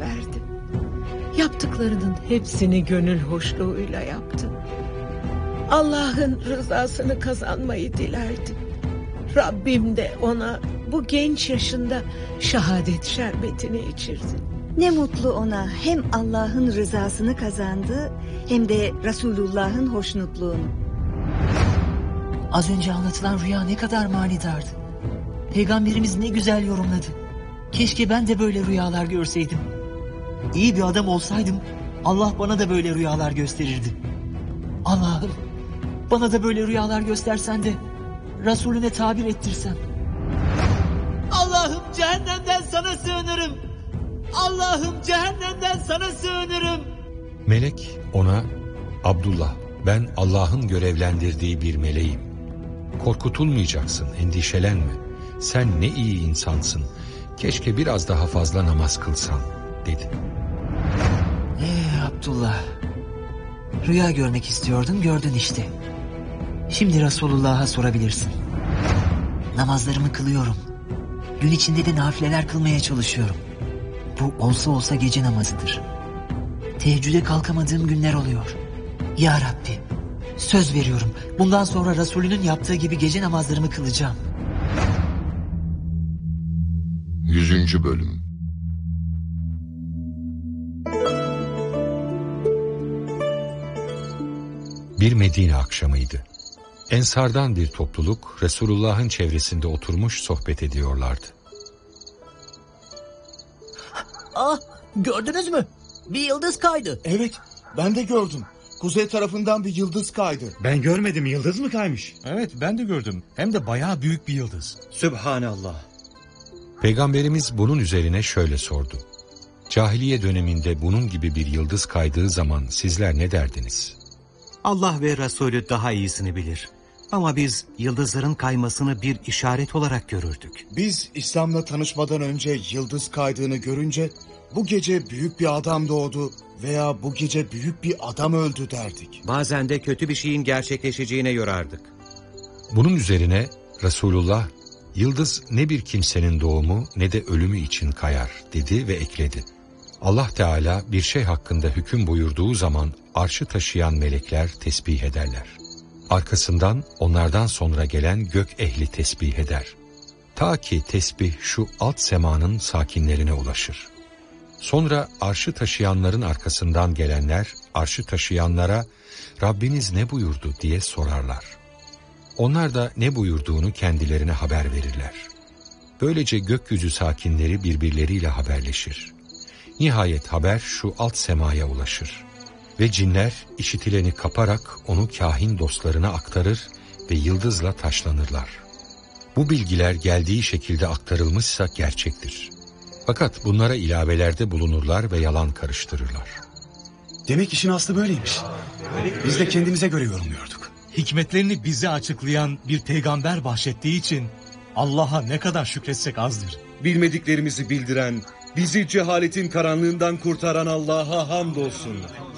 verdin. Yaptıklarının hepsini gönül hoşluğuyla yaptın. Allah'ın rızasını kazanmayı dilerdi. Rabbim de ona bu genç yaşında şehadet şerbetini içirdi. Ne mutlu ona, hem Allah'ın rızasını kazandı hem de Resulullah'ın hoşnutluğunu. Az önce anlatılan rüya ne kadar manidardı. Peygamberimiz ne güzel yorumladı. Keşke ben de böyle rüyalar görseydim. İyi bir adam olsaydım Allah bana da böyle rüyalar gösterirdi. Allah'ım, bana da böyle rüyalar göstersen de Resulüne tabir ettirsen. Allah'ım, cehennemden sana sığınırım. Allah'ım, cehennemden sana sığınırım. Melek ona, Abdullah, ben Allah'ın görevlendirdiği bir meleğim. Korkutulmayacaksın, endişelenme. Sen ne iyi insansın. Keşke biraz daha fazla namaz kılsan, dedi. Abdullah, rüya görmek istiyordun, gördün işte. Şimdi Resulullah'a sorabilirsin. Namazlarımı kılıyorum. Gün içinde de nafileler kılmaya çalışıyorum. Bu olsa olsa gece namazıdır. Teheccüde kalkamadığım günler oluyor. Ya Rabbi, söz veriyorum, bundan sonra Resulünün yaptığı gibi gece namazlarımı kılacağım. 100. Bölüm. Bir Medine akşamıydı. Ensardan bir topluluk Resulullah'ın çevresinde oturmuş sohbet ediyorlardı. Gördünüz mü? Bir yıldız kaydı. Evet, ben de gördüm. Kuzey tarafından bir yıldız kaydı. Ben görmedim, yıldız mı kaymış? Evet, ben de gördüm. Hem de bayağı büyük bir yıldız. Sübhanallah. Peygamberimiz bunun üzerine şöyle sordu. Cahiliye döneminde bunun gibi bir yıldız kaydığı zaman sizler ne derdiniz? Allah ve Resulü daha iyisini bilir. Ama biz yıldızların kaymasını bir işaret olarak görürdük. Biz İslam'la tanışmadan önce yıldız kaydığını görünce bu gece büyük bir adam doğdu veya bu gece büyük bir adam öldü derdik. Bazen de kötü bir şeyin gerçekleşeceğine yorardık. Bunun üzerine Resulullah, yıldız ne bir kimsenin doğumu ne de ölümü için kayar, dedi ve ekledi. Allah Teala bir şey hakkında hüküm buyurduğu zaman arşı taşıyan melekler tesbih ederler. Arkasından onlardan sonra gelen gök ehli tesbih eder. Ta ki tesbih şu alt semanın sakinlerine ulaşır. Sonra arşı taşıyanların arkasından gelenler arşı taşıyanlara Rabbiniz ne buyurdu diye sorarlar. Onlar da ne buyurduğunu kendilerine haber verirler. Böylece gökyüzü sakinleri birbirleriyle haberleşir. Nihayet haber şu alt semaya ulaşır. Ve cinler işitileni kaparak onu kahin dostlarına aktarır ve yıldızla taşlanırlar. Bu bilgiler geldiği şekilde aktarılmışsa gerçektir. Fakat bunlara ilavelerde bulunurlar ve yalan karıştırırlar. Demek işin aslı böyleymiş. Biz de kendimize göre yorumluyorduk. Hikmetlerini bize açıklayan bir peygamber bahşettiği için Allah'a ne kadar şükretsek azdır. Bilmediklerimizi bildiren, bizi cehaletin karanlığından kurtaran Allah'a hamdolsun.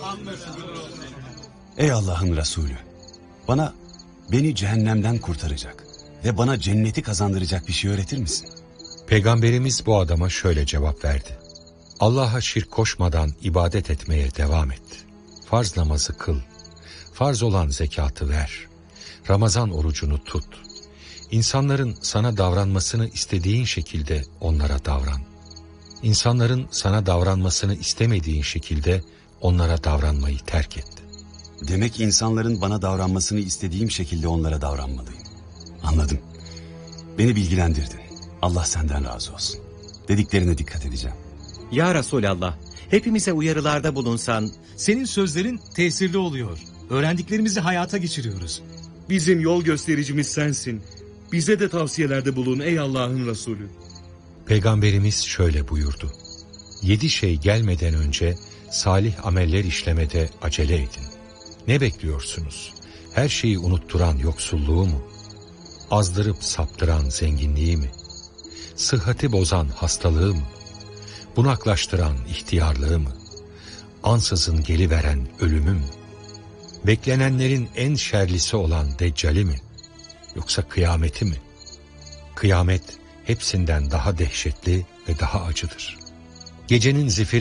Ey Allah'ın Resulü, beni cehennemden kurtaracak ve bana cenneti kazandıracak bir şey öğretir misin? Peygamberimiz bu adama şöyle cevap verdi. Allah'a şirk koşmadan ibadet etmeye devam et. Farz namazı kıl. Farz olan zekatı ver. Ramazan orucunu tut. İnsanların sana davranmasını istediğin şekilde onlara davran. İnsanların sana davranmasını istemediğin şekilde onlara davranmayı terk et. Demek insanların bana davranmasını istediğim şekilde onlara davranmalıyım. Anladım. Beni bilgilendirdin. Allah senden razı olsun. Dediklerine dikkat edeceğim. Ya Resulallah, hepimize uyarılarda bulunsan. Senin sözlerin tesirli oluyor. Öğrendiklerimizi hayata geçiriyoruz. Bizim yol göstericimiz sensin. Bize de tavsiyelerde bulun ey Allah'ın Resulü. Peygamberimiz şöyle buyurdu. 7 şey gelmeden önce salih ameller işlemede acele edin. Ne bekliyorsunuz? Her şeyi unutturan yoksulluğu mu? Azdırıp saptıran zenginliği mi? Sıhhati bozan hastalığı mı? Bunaklaştıran ihtiyarlığı mı? Ansızın geliveren ölümü mü? Beklenenlerin en şerlisi olan Deccali mi? Yoksa kıyameti mi? Kıyamet hepsinden daha dehşetli ve daha acıdır. Gecenin zifiri